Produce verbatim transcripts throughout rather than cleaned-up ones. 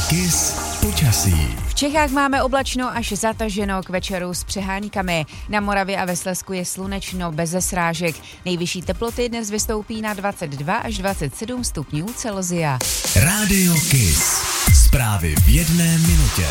Kiss počasí. V Čechách máme oblačno až zataženo, k večeru s přeháňkami. Na Moravě a ve Slezsku je slunečno bez srážek. Nejvyšší teploty dnes vystoupí na dvacet dva až dvacet sedm stupňů Celsia. Rádio Kiss. Zprávy v jedné minutě.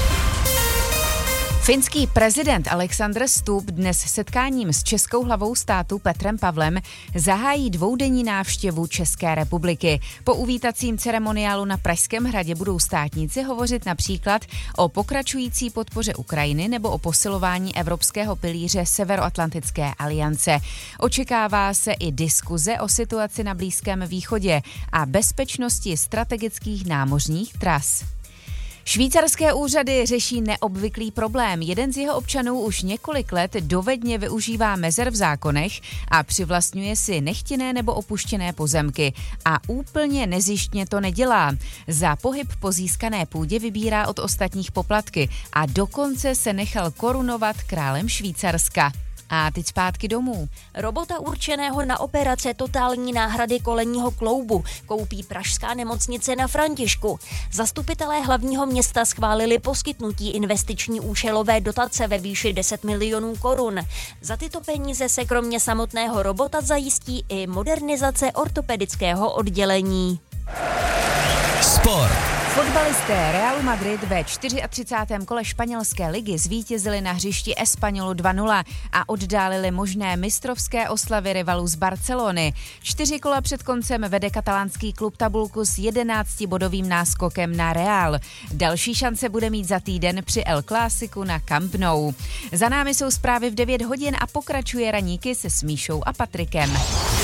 Finský prezident Alexander Stubb dnes setkáním s českou hlavou státu Petrem Pavlem zahájí dvoudenní návštěvu České republiky. Po uvítacím ceremoniálu na Pražském hradě budou státníci hovořit například o pokračující podpoře Ukrajiny nebo o posilování evropského pilíře Severoatlantické aliance. Očekává se i diskuze o situaci na Blízkém východě a bezpečnosti strategických námořních tras. Švýcarské úřady řeší neobvyklý problém. Jeden z jeho občanů už několik let dovedně využívá mezer v zákonech a přivlastňuje si nechtěné nebo opuštěné pozemky. A úplně nezištně to nedělá. Za pohyb po získané půdě vybírá od ostatních poplatky a dokonce se nechal korunovat králem Švýcarska. A teď zpátky domů. Robota určeného na operace totální náhrady kolenního kloubu koupí pražská nemocnice na Františku. Zastupitelé hlavního města schválili poskytnutí investiční účelové dotace ve výši deset milionů korun. Za tyto peníze se kromě samotného robota zajistí i modernizace ortopedického oddělení. Sport. Fotbalisté Realu Madrid ve třicátém čtvrtém kole španělské ligy zvítězili na hřišti Espanyolu dva nula a oddálili možné mistrovské oslavy rivalů z Barcelony. Čtyři kola před koncem vede katalánský klub tabulku s jedenáctibodovým náskokem na Real. Další šance bude mít za týden při El Clásiku na Camp Nou. Za námi jsou zprávy v devět hodin a pokračuje Ranní Kiss se Smíšou a Patrikem.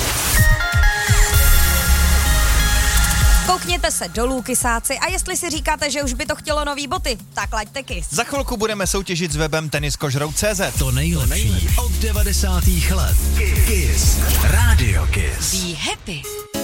Koukněte se dolů, kysáci, a jestli si říkáte, že už by to chtělo nový boty, tak laďte Kiss. Za chvilku budeme soutěžit s webem teniskožrou tečka cé zet. To nejlepší od devadesátých let. Kiss. Rádio Kiss. Be happy.